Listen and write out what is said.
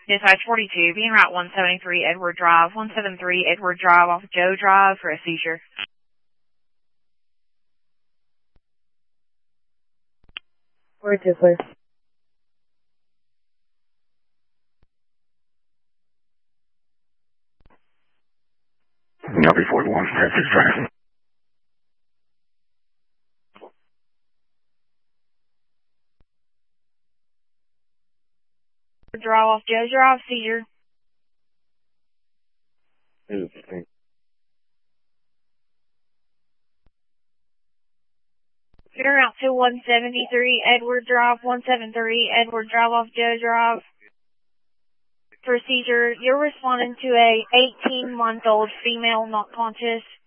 Dispatch 42, being route 173 Edward Drive, 173 Edward Drive off Joe Drive for a seizure. 42, clear. Copy 41, 1065. Drive off Joe Drive, seizure. Being route to 173 Edward Drive, 173 Edward Drive off Joe Drive. For seizure, you're responding to a 18-month-old female not conscious.